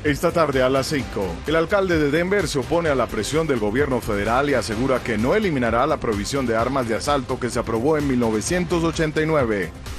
Esta tarde a las 5, el alcalde de Denver se opone a la presión del gobierno federal y asegura que no eliminará la prohibición de armas de asalto que se aprobó en 1989.